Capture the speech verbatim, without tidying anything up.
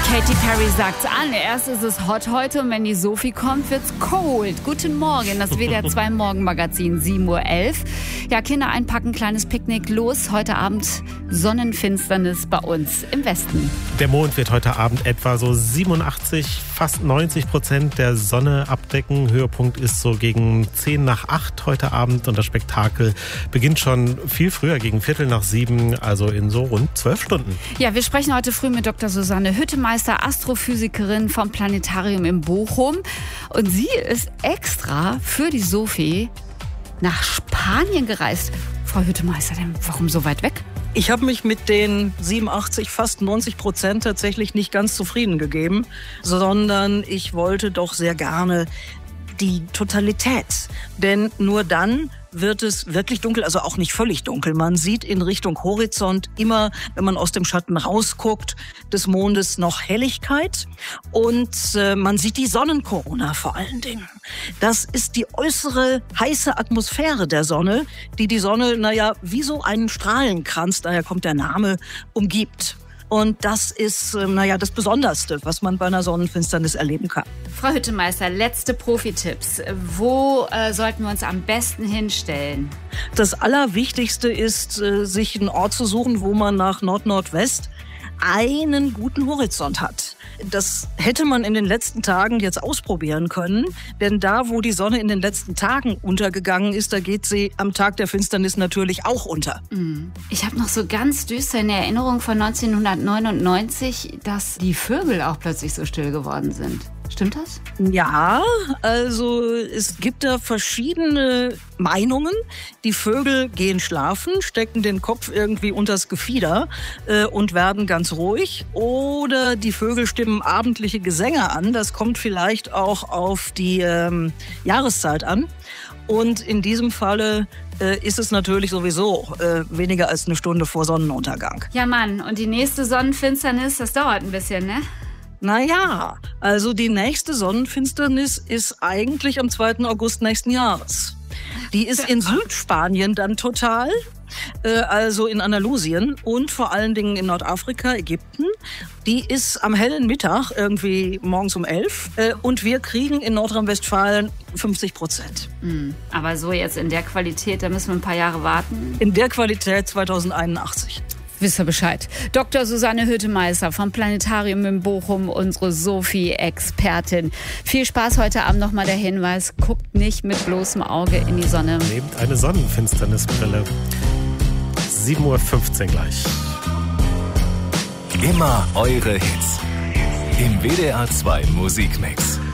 Katy Perry sagt's an. Erst ist es hot heute und wenn die Sophie kommt, wird's cold. Guten Morgen, das W D R zwei Morgenmagazin, sieben Uhr elf. Ja, Kinder einpacken, kleines Picknick, los. Heute Abend Sonnenfinsternis bei uns im Westen. Der Mond wird heute Abend etwa so siebenundachtzig, fast neunzig Prozent der Sonne abdecken. Höhepunkt ist so gegen zehn nach acht heute Abend und das Spektakel beginnt schon viel früher, gegen Viertel nach sieben, also in so rund zwölf Stunden. Ja, wir sprechen heute früh mit Doktor Susanne Hüttemeister, Astrophysikerin vom Planetarium in Bochum. Und sie ist extra für die Sophie nach Spanien gereist. Frau Hüttemeister, denn warum so weit weg? Ich habe mich mit den siebenundachtzig, fast neunzig Prozent tatsächlich nicht ganz zufrieden gegeben, sondern ich wollte doch sehr gerne die Totalität. Denn nur dann wird es wirklich dunkel, also auch nicht völlig dunkel. Man sieht in Richtung Horizont immer, wenn man aus dem Schatten rausguckt, des Mondes noch Helligkeit. Und äh, man sieht die Sonnenkorona vor allen Dingen. Das ist die äußere heiße Atmosphäre der Sonne, die die Sonne, naja, wie so einen Strahlenkranz, daher kommt der Name, umgibt. Und das ist, naja, das Besonderste, was man bei einer Sonnenfinsternis erleben kann. Frau Hüttemeister, letzte Profi-Tipps. Wo äh, sollten wir uns am besten hinstellen? Das Allerwichtigste ist, äh, sich einen Ort zu suchen, wo man nach Nord-Nordwest einen guten Horizont hat. Das hätte man in den letzten Tagen jetzt ausprobieren können, denn da, wo die Sonne in den letzten Tagen untergegangen ist, da geht sie am Tag der Finsternis natürlich auch unter. Ich habe noch so ganz düster in Erinnerung von neunzehnhundertneunundneunzig, dass die Vögel auch plötzlich so still geworden sind. Stimmt das? Ja, also es gibt da verschiedene Meinungen. Die Vögel gehen schlafen, stecken den Kopf irgendwie unters Gefieder äh, und werden ganz ruhig. Oder die Vögel stimmen abendliche Gesänge an. Das kommt vielleicht auch auf die ähm, Jahreszeit an. Und in diesem Falle äh, ist es natürlich sowieso äh, weniger als eine Stunde vor Sonnenuntergang. Ja, Mann, und die nächste Sonnenfinsternis, das dauert ein bisschen, ne? Naja, also die nächste Sonnenfinsternis ist eigentlich am zweiten August nächsten Jahres. Die ist in Südspanien dann total, äh, also in Andalusien und vor allen Dingen in Nordafrika, Ägypten. Die ist am hellen Mittag, irgendwie morgens um elf. Äh, und wir kriegen in Nordrhein-Westfalen fünfzig Prozent. Mhm. Aber so jetzt in der Qualität, da müssen wir ein paar Jahre warten. In der Qualität zweitausendeinundachtzig. Wisst ihr Bescheid. Doktor Susanne Hüttemeister vom Planetarium in Bochum, unsere Sophie-Expertin. Viel Spaß heute Abend. Nochmal der Hinweis, guckt nicht mit bloßem Auge in die Sonne. Nehmt eine Sonnenfinsternisbrille. sieben Uhr fünfzehn gleich. Immer eure Hits. Im W D R zwei Musikmix.